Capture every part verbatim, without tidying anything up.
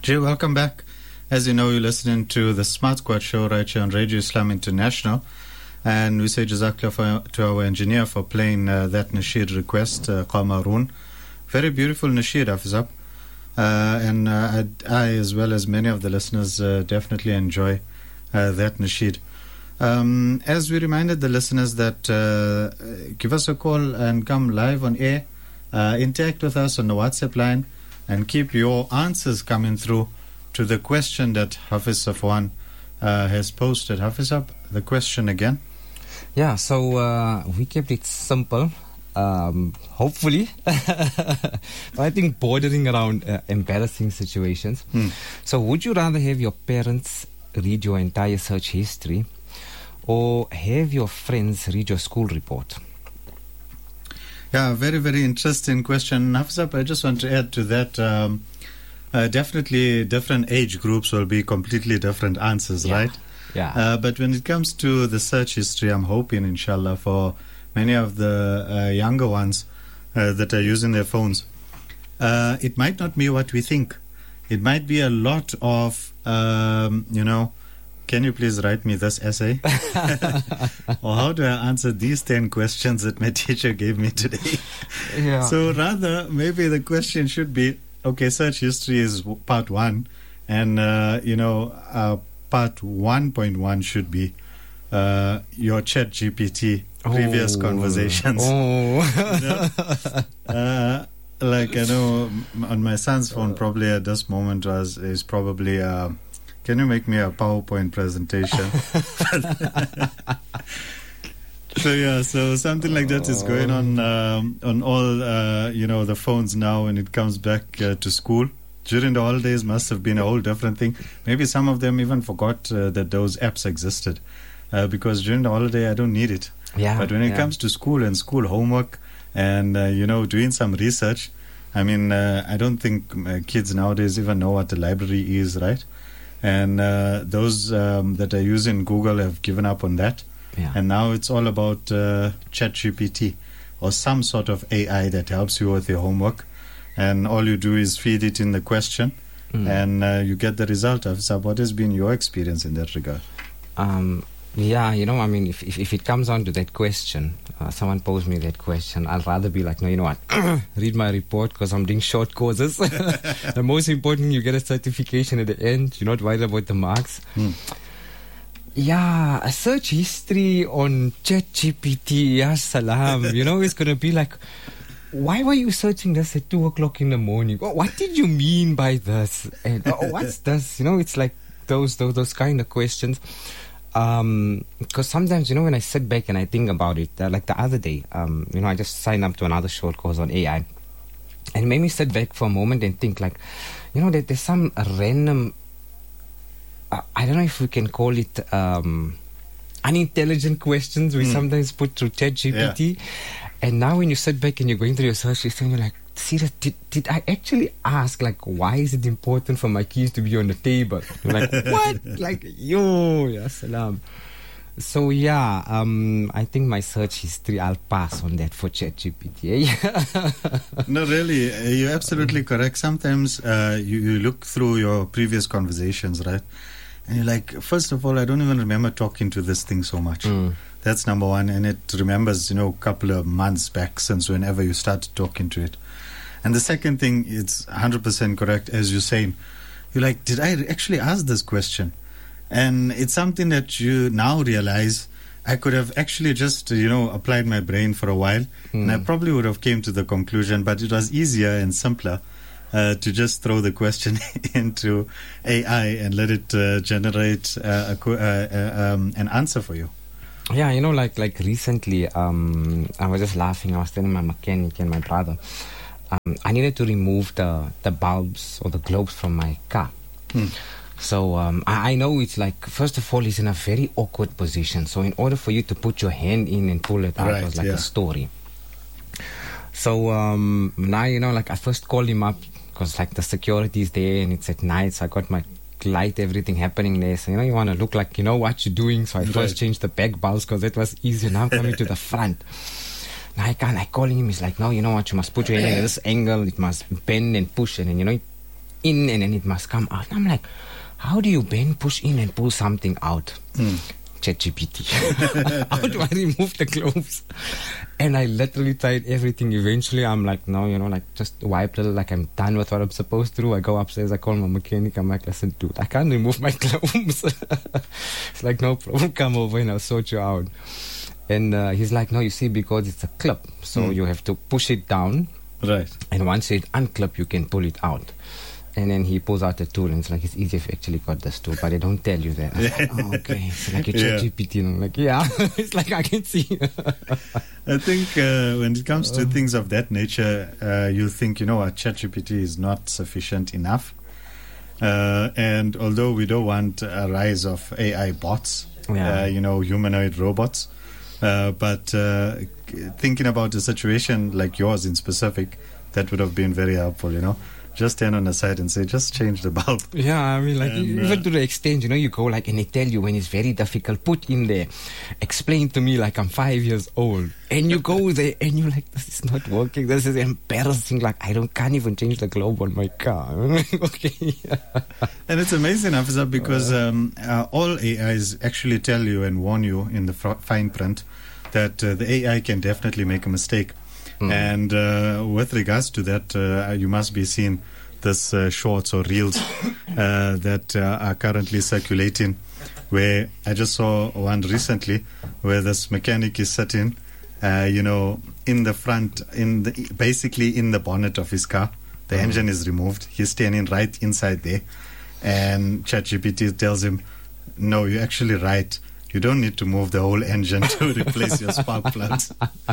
Jay, welcome back. As you know, you're listening to the Smart Squad show right here on Radio Islam International. And we say Jazakallah to our engineer for playing uh, that nasheed request, uh, Qamarun. Very beautiful nasheed, Hafizab. Uh, and uh, I, I, as well as many of the listeners, uh, definitely enjoy uh, that nasheed. Um, as we reminded the listeners that uh, give us a call and come live on air, uh, interact with us on the WhatsApp line, and keep your answers coming through to the question that Hafiz Safwan uh, has posted. Hafiz, up the question again. Yeah, so uh, we kept it simple, um, hopefully, but I think bordering around uh, embarrassing situations. Hmm. So would you rather have your parents read your entire search history or have your friends read your school report? Yeah, very, very interesting question. Hafizab, I just want to add to that. Um, uh, definitely, different age groups will be completely different answers, yeah. right? Yeah. Uh, but when it comes to the search history, I'm hoping, inshallah, for many of the uh, younger ones uh, that are using their phones, uh, it might not be what we think. It might be a lot of, um, you know, can you please write me this essay? Or how do I answer these ten questions that my teacher gave me today? Yeah. So rather, maybe the question should be, okay, search history is part one. And, uh, you know, uh, part one point one should be uh, your Chat G P T previous oh. conversations. Oh. You know? uh, like, I know on my son's phone, probably at this moment was is probably... Uh, can you make me a PowerPoint presentation? So yeah, so something like that is going on um, on all uh, you know the phones now when it comes back uh, to school. During the holidays must have been a whole different thing. Maybe some of them even forgot uh, that those apps existed uh, because during the holiday I don't need it. Yeah. But when it yeah. comes to school and school homework and uh, you know doing some research, I mean uh, I don't think uh, kids nowadays even know what the library is, right? And uh, those um, that are using Google have given up on that. Yeah. And now it's all about uh, Chat G P T or some sort of A I that helps you with your homework. And all you do is feed it in the question mm. and uh, you get the result. So what has been your experience in that regard? Um, yeah, you know, I mean, if, if, if it comes on to that question, uh, someone posed me that question, I'd rather be like, no, you know what, read my report because I'm doing short courses. The most important, you get a certification at the end. You're not worried about the marks. Hmm. Yeah, a search history on Chat G P T, ya salam. You know, it's going to be like, why were you searching this at two o'clock in the morning? Oh, what did you mean by this? And oh, what's this? You know, it's like those those, those kind of questions. Um, because sometimes, you know, when I sit back and I think about it, uh, like the other day, um, you know, I just signed up to another short course on A I. And it made me sit back for a moment and think like, you know, that there's some random, uh, I don't know if we can call it um, unintelligent questions we mm. sometimes put through Chat G P T. Yeah. And now when you sit back and you're going through your search history and you're like, serious, did, did I actually ask, like, why is it important for my keys to be on the table? You're like, what? Like, yo, ya salam. So, yeah, um, I think my search history, I'll pass on that for Chat G P T. No, really, you're absolutely correct. Sometimes uh, you, you look through your previous conversations, right? And you're like, first of all, I don't even remember talking to this thing so much. Mm. That's number one. And it remembers, you know, a couple of months back since whenever you started talking to it. And the second thing, it's one hundred percent correct, as you're saying. You're like, did I actually ask this question? And it's something that you now realize I could have actually just, you know, applied my brain for a while. Mm. And I probably would have came to the conclusion, but it was easier and simpler uh, to just throw the question into A I and let it uh, generate uh, a, uh, uh, um, an answer for you. Yeah, you know, like like recently, um, I was just laughing. I was telling my mechanic and my brother, um, I needed to remove the, the bulbs or the globes from my car. Hmm. So um, I, I know it's like, first of all, it's in a very awkward position. So in order for you to put your hand in and pull it out right, was like yeah. a story. So um, now, you know, like I first called him up because like the security is there and it's at night. So I got my light, everything happening there. So, you know, you want to look like, you know, what you're doing. So I first right. changed the back bulbs because it was easier. Now I'm coming to the front. Now I can't, I calling him. He's like, no, you know what, you must put your hand at this angle. It must bend and push. And then, you know, in and then it must come out. And I'm like, how do you, Ben, push in and pull something out? Mm. ChatGPT. How do I remove the clothes? And I literally tried everything. Eventually, I'm like, no, you know, like just wipe little, like I'm done with what I'm supposed to do. I go upstairs, I call my mechanic. I'm like, listen, dude, I can't remove my clothes. It's like, no problem, come over and I'll sort you out. And uh, he's like, no, you see, because it's a clip, so mm. you have to push it down. Right. And once it unclip, you can pull it out. And then he pulls out the tool and it's like, it's easy if you actually got this tool, but they don't tell you that. I'm like, oh, okay. It's like a ChatGPT. And I'm like, yeah. It's like, I can see. I think uh, when it comes to uh, things of that nature, uh, you think, you know what, ChatGPT is not sufficient enough. Uh, and although we don't want a rise of A I bots, yeah. uh, you know, humanoid robots, uh, but uh, thinking about a situation like yours in specific, that would have been very helpful, you know. Just stand on the side and say, just change the bulb. Yeah, I mean, like, and, even uh, to the extent, you know, you go like, and they tell you when it's very difficult, put in there, explain to me like I'm five years old. And you go there and you're like, this is not working. This is embarrassing. Like, I don't can't even change the globe on my car. Okay. And it's amazing, Afza, because um, uh, all A Is actually tell you and warn you in the fr- fine print that uh, the A I can definitely make a mistake. Mm. And uh, with regards to that, uh, you must be seeing this uh, shorts or reels uh, that uh, are currently circulating, where I just saw one recently where this mechanic is sitting, uh, you know, in the front, in the basically in the bonnet of his car. The mm. engine is removed. He's standing right inside there. And ChatGPT tells him, no, you're actually right. You don't need to move the whole engine to replace your spark plugs.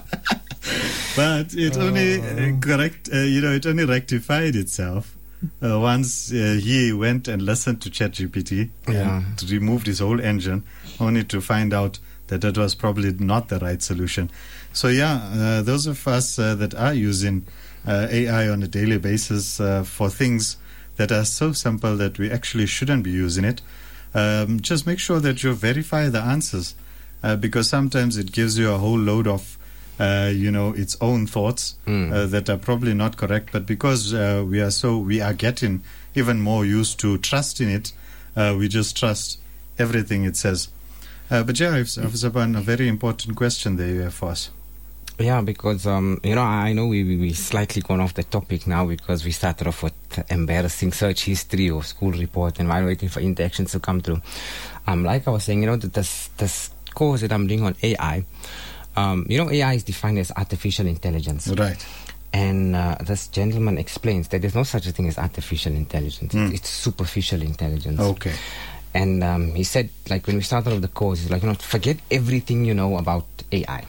But it only uh, correct, uh, you know, it only rectified itself uh, once uh, he went and listened to ChatGPT yeah. and removed his whole engine, only to find out that that was probably not the right solution. So yeah, uh, those of us uh, that are using uh, A I on a daily basis uh, for things that are so simple that we actually shouldn't be using it, um, just make sure that you verify the answers, uh, because sometimes it gives you a whole load of Uh, you know, its own thoughts mm. uh, that are probably not correct, but because uh, we are so we are getting even more used to trusting it, uh, we just trust everything it says. Uh, but yeah, Officer Ban, a very important question there you have for us. Yeah, because um, you know, I know we we slightly gone off the topic now because we started off with embarrassing search history or school report, and while waiting for interactions to come through, um, like I was saying, you know, that this this course that I'm doing on A I. Um, you know, A I is defined as artificial intelligence. Right. And uh, this gentleman explains that there's no such a thing as artificial intelligence. Mm. It's superficial intelligence. Okay. And um, he said, like, when we started off the course, he's like, you know, forget everything you know about A I.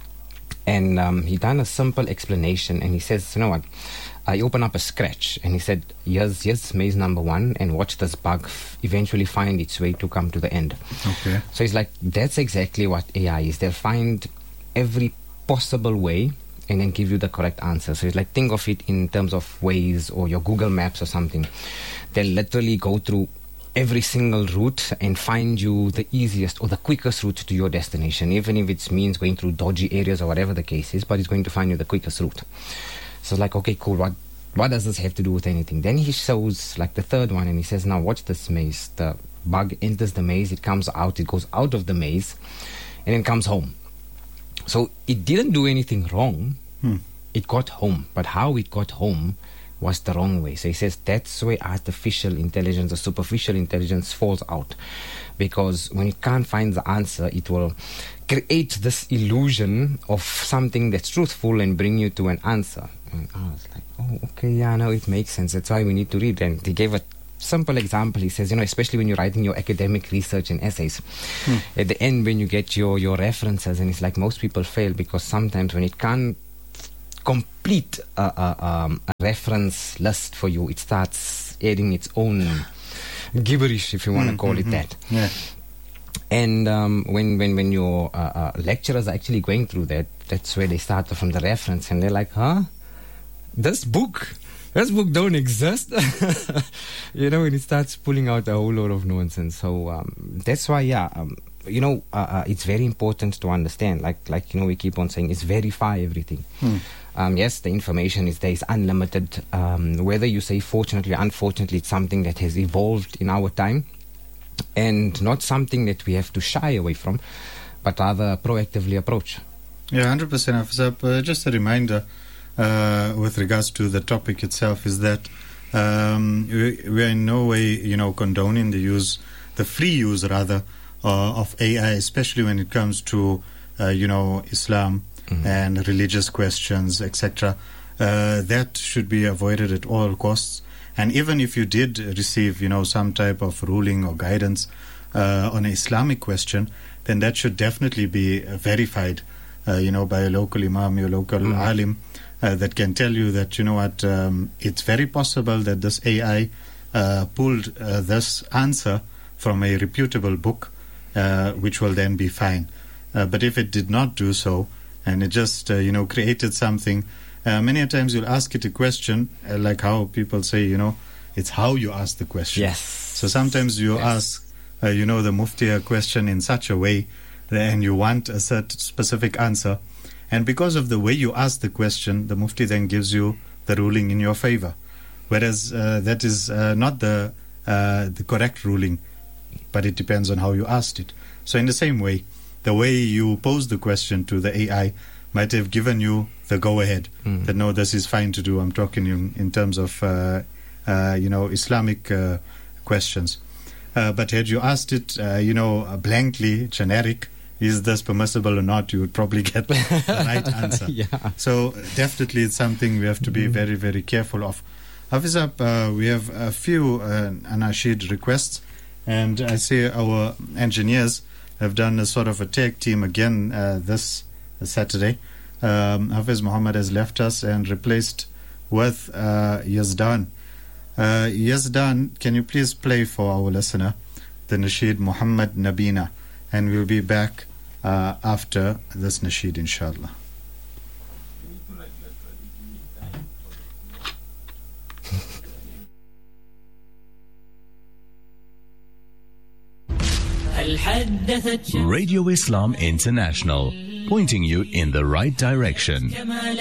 And um, he done a simple explanation, and he says, you know what, I open up a scratch, and he said, here's, here's maze number one, and watch this bug f- eventually find its way to come to the end. Okay. So he's like, that's exactly what A I is. They'll find every possible way and then give you the correct answer. So it's like, think of it in terms of Waze or your Google Maps or something. They'll literally go through every single route and find you the easiest or the quickest route to your destination, even if it means going through dodgy areas or whatever the case is, but it's going to find you the quickest route. So it's like, okay, cool, what what does this have to do with anything? Then he shows like the third one, and he says, now watch this maze. The bug enters the maze, it comes out, it goes out of the maze, and then comes home. So it didn't do anything wrong. Hmm. It got home. But how it got home was the wrong way. So he says that's where artificial intelligence or superficial intelligence falls out. Because when it can't find the answer, it will create this illusion of something that's truthful and bring you to an answer. And I was like, oh, okay, yeah, no, it makes sense. That's why we need to read. And he gave a simple example. He says, you know, especially when you're writing your academic research and essays, hmm. at the end when you get your, your references, and it's like most people fail because sometimes when it can't complete a, a, um, a reference list for you, it starts adding its own gibberish, if you want to mm, call mm, it that. Yeah. And um, when, when, when your uh, uh, lecturers are actually going through that, that's where they start from the reference, and they're like, huh? This book... This book don't exist. You know, and it starts pulling out a whole lot of nonsense. So um, that's why, yeah, um, you know, uh, uh, it's very important to understand. Like, like you know, we keep on saying, is verify everything. Hmm. Um, yes, the information is there, is unlimited. Um, whether you say fortunately or unfortunately, it's something that has evolved in our time and not something that we have to shy away from, but rather proactively approach. Yeah, one hundred percent. Afzab, uh, just a reminder uh, with regards to the topic itself is that um, we, we are in no way, you know, condoning the use, the free use rather, uh, of A I, especially when it comes to, uh, you know, Islam. Mm-hmm. And religious questions, et cetera. Uh, that should be avoided at all costs. And even if you did receive, you know, some type of ruling or guidance uh, on an Islamic question, then that should definitely be verified, uh, you know, by a local imam, your local mm-hmm. alim, uh, that can tell you that, you know what, um, it's very possible that this A I uh, pulled uh, this answer from a reputable book, uh, which will then be fine. Uh, but if it did not do so, and it just, uh, you know, created something. Uh, many a times you'll ask it a question, uh, like how people say, you know, it's how you ask the question. Yes. So sometimes you yes. ask, uh, you know, the Mufti a question in such a way, and you want a certain specific answer. And because of the way you ask the question, the Mufti then gives you the ruling in your favor. Whereas uh, that is uh, not the, uh, the correct ruling, but it depends on how you asked it. So in the same way, the way you pose the question to the A I might have given you the go-ahead, mm. that no, this is fine to do. I'm talking in, in terms of, uh, uh, you know, Islamic uh, questions. Uh, but had you asked it, uh, you know, blankly, generic, is this permissible or not, you would probably get the right answer. Yeah. So definitely it's something we have to be mm. very, very careful of. Hafizab, uh, we have a few uh, Anashid requests, and I see our engineers have done a sort of a tag team again uh, this Saturday. Um, Hafiz Muhammad has left us and replaced with uh, Yazdan. Uh, Yazdan, can you please play for our listener the Nasheed Muhammad Nabina? And we'll be back uh, after this Nasheed, inshallah. Radio Islam International, pointing you in the right direction.